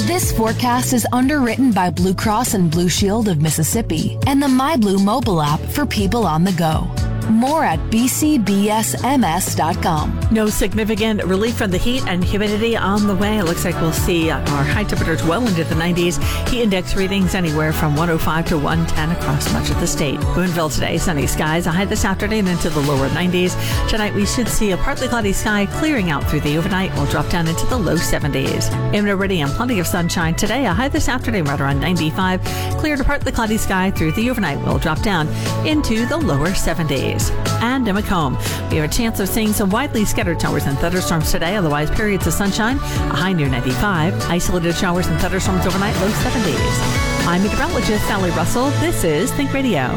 This forecast is underwritten by Blue Cross and Blue Shield of Mississippi and the MyBlue mobile app for people on the go. More at bcbsms.com. No significant relief from the heat and humidity on the way. It looks like we'll see our high temperatures well into the 90s. Heat index readings anywhere from 105 to 110 across much of the state. Boonville today, sunny skies. A high this afternoon into the lower 90s. Tonight we should see a partly cloudy sky clearing out through the overnight. We'll drop down into the low 70s. In Meridian, plenty of sunshine today. A high this afternoon right around 95. Clear to partly cloudy sky through the overnight. We'll drop down into the lower 70s. And in Macomb, we have a chance of seeing some widely scattered showers and thunderstorms today, otherwise periods of sunshine, a high near 95, isolated showers and thunderstorms overnight, low 70s. I'm meteorologist Sally Russell. This is Think Radio.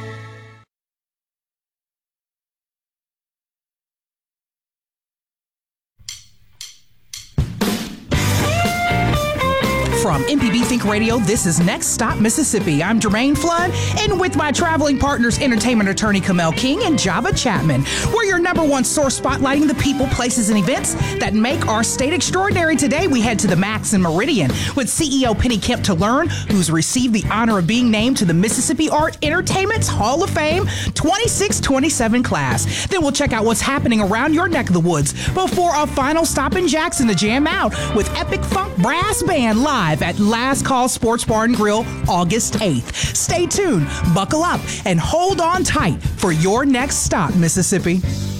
From MPB Think Radio, this is Next Stop Mississippi. I'm Jermaine Flood, and with my traveling partners, entertainment attorney Kamel King and Java Chapman. We're your number one source spotlighting the people, places, and events that make our state extraordinary. Today, we head to the Max in Meridian with CEO Penny Kemp to learn who's received the honor of being named to the Mississippi Art Entertainment's Hall of Fame 26-27 class. Then we'll check out what's happening around your neck of the woods before a final stop in Jackson to jam out with Epic Funk Brass Band live at Last Call Sports Bar and Grill August 8th. Stay tuned, buckle up, and hold on tight for your next stop, Mississippi.